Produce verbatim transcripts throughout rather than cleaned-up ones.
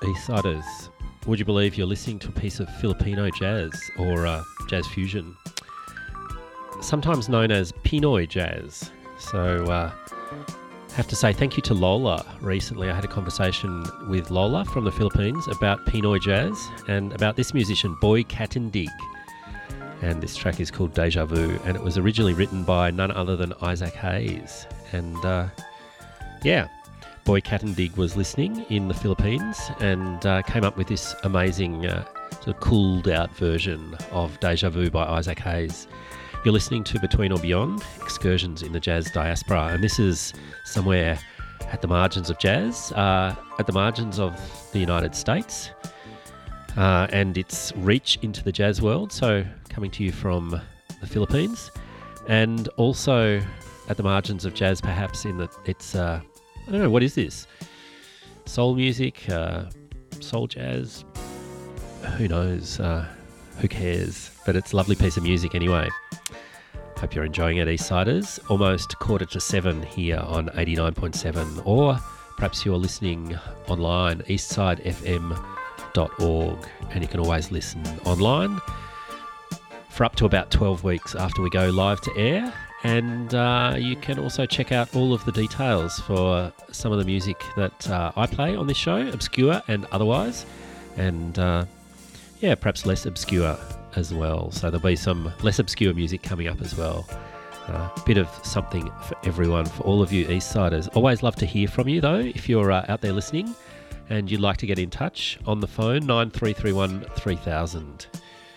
Eastsiders. Would you believe you're listening to a piece of Filipino jazz or uh, jazz fusion, sometimes known as Pinoy jazz? So uh, I have to say thank you to Lola. Recently I had a conversation with Lola from the Philippines about Pinoy jazz and about this musician, Boy Katindig. And this track is called Deja Vu, and it was originally written by none other than Isaac Hayes. And uh, yeah, Boy Katindig was listening in the Philippines and uh, came up with this amazing uh, sort of cooled out version of Deja Vu by Isaac Hayes. You're listening to Between or Beyond, Excursions in the Jazz Diaspora, and this is somewhere at the margins of jazz, uh, at the margins of the United States, uh, and its reach into the jazz world, so coming to you from the Philippines, and also at the margins of jazz perhaps in that it's... Uh, I don't know, what is this? Soul music, uh, soul jazz, who knows, uh, who cares? But it's a lovely piece of music anyway. Hope you're enjoying it, Eastsiders. Almost quarter to seven here on eighty-nine point seven, or perhaps you're listening online, eastside f m dot org, and you can always listen online for up to about twelve weeks after we go live to air. And uh, you can also check out all of the details for some of the music that uh, I play on this show, obscure and otherwise, and uh, yeah, perhaps less obscure as well. So there'll be some less obscure music coming up as well. A uh, bit of something for everyone, for all of you Eastsiders. Always love to hear from you though, if you're uh, out there listening and you'd like to get in touch on the phone, nine three three one three thousand.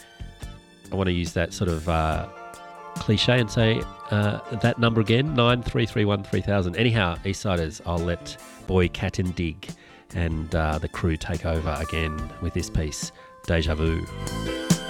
I want to use that sort of... Uh, cliche and say uh, that number again, nine three three one three thousand. Anyhow, Eastsiders, I'll let Boy Katindig and uh, the crew take over again with this piece, Deja Vu.